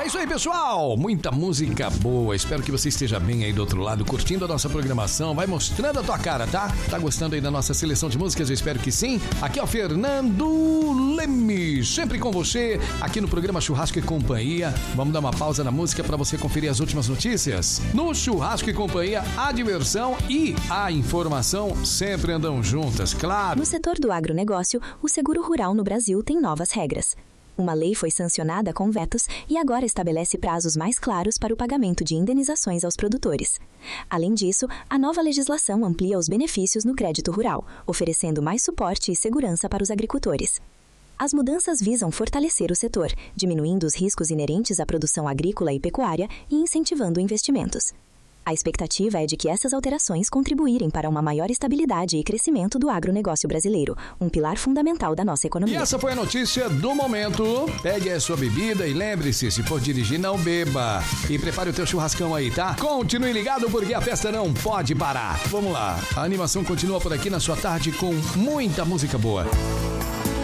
É isso aí, pessoal. Muita música boa. Espero que você esteja bem aí do outro lado, curtindo a nossa programação. Vai mostrando a tua cara, tá? Tá gostando aí da nossa seleção de músicas? Eu espero que sim. Aqui é o Fernando Leme, sempre com você, aqui no programa Churrasco e Companhia. Vamos dar uma pausa na música para você conferir as últimas notícias. No Churrasco e Companhia, a diversão e a informação sempre andam juntas, claro. No setor do agronegócio, o seguro rural no Brasil tem novas regras. Uma lei foi sancionada com vetos e agora estabelece prazos mais claros para o pagamento de indenizações aos produtores. Além disso, a nova legislação amplia os benefícios no crédito rural, oferecendo mais suporte e segurança para os agricultores. As mudanças visam fortalecer o setor, diminuindo os riscos inerentes à produção agrícola e pecuária e incentivando investimentos. A expectativa é de que essas alterações contribuírem para uma maior estabilidade e crescimento do agronegócio brasileiro, um pilar fundamental da nossa economia. E essa foi a notícia do momento. Pegue a sua bebida e lembre-se, se for dirigir, não beba. E prepare o teu churrascão aí, tá? Continue ligado porque a festa não pode parar. Vamos lá. A animação continua por aqui na sua tarde com muita música boa.